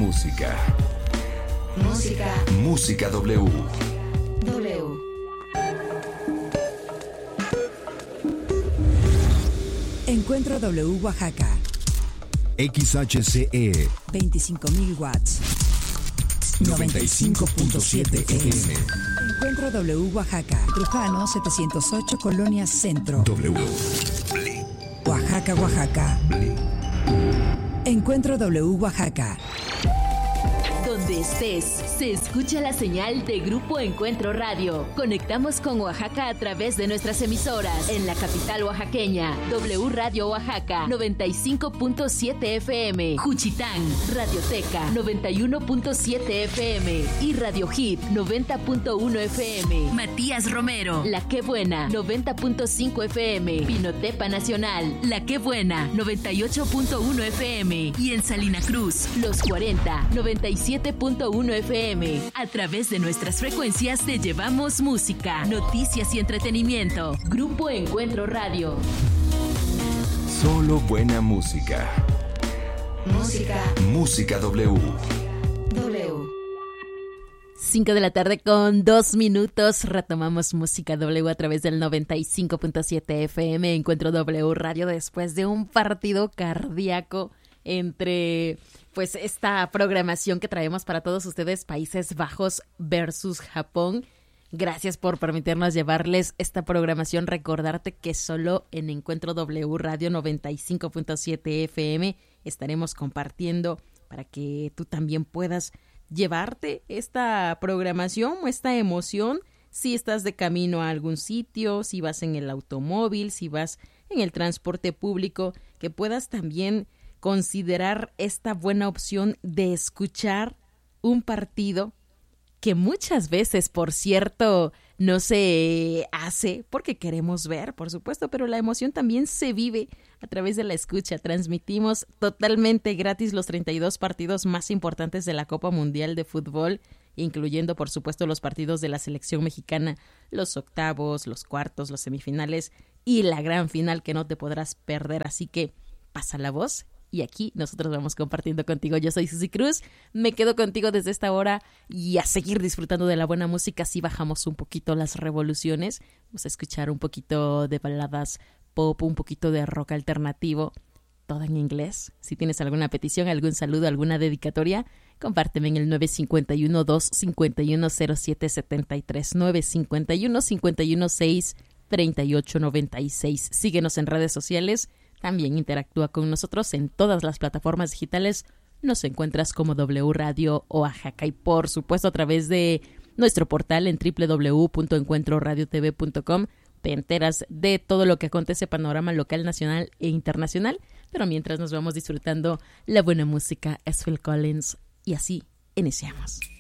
música. Música W. Encuentro W Oaxaca. XHCE 25,000 watts. 95.7 FM. Encuentro W Oaxaca. Trujano 708, Colonia Centro. W. Oaxaca, Oaxaca. Encuentro W Oaxaca. Donde estés, se escucha la señal de Grupo Encuentro Radio. Conectamos con Oaxaca a través de nuestras emisoras. En la capital oaxaqueña, W Radio Oaxaca, 95.7 FM. Juchitán, Radioteca, 91.7 FM. Y Radio Hit, 90.1 FM. Matías Romero, La Qué Buena, 90.5 FM. Pinotepa Nacional, La Qué Buena, 98.1 FM. Y en Salina Cruz, Los 40, 97.1 FM. A través de nuestras frecuencias te llevamos música, noticias y entretenimiento. Grupo Encuentro Radio. Solo buena música. Música W. 5 de la tarde con 2 minutos. Retomamos Música W a través del 95.7 FM. Encuentro W Radio después de un partido cardíaco entre pues esta programación que traemos para todos ustedes, Países Bajos versus Japón. Gracias por permitirnos llevarles esta programación. Recordarte que solo en Encuentro W Radio 95.7 FM estaremos compartiendo para que tú también puedas llevarte esta programación o esta emoción si estás de camino a algún sitio, si vas en el automóvil, si vas en el transporte público, que puedas también considerar esta buena opción de escuchar un partido que muchas veces, por cierto, no se hace porque queremos ver, por supuesto, pero la emoción también se vive a través de la escucha. Transmitimos totalmente gratis los 32 partidos más importantes de la Copa Mundial de Fútbol, incluyendo, por supuesto, los partidos de la selección mexicana, los octavos, los cuartos, los semifinales y la gran final que no te podrás perder. Así que pasa la voz. Y aquí nosotros vamos compartiendo contigo. Yo soy Susi Cruz, me quedo contigo desde esta hora y a seguir disfrutando de la buena música. Si bajamos un poquito las revoluciones, vamos a escuchar un poquito de baladas pop, un poquito de rock alternativo, todo en inglés. Si tienes alguna petición, algún saludo, alguna dedicatoria, compárteme en el 951-251-0773, 951-516-3896. Síguenos en redes sociales. También interactúa con nosotros en todas las plataformas digitales. Nos encuentras como W Radio Oaxaca y por supuesto a través de nuestro portal en www.encuentroradiotv.com. Te enteras de todo lo que acontece, panorama local, nacional e internacional. Pero mientras nos vamos disfrutando la buena música, es Phil Collins y así iniciamos.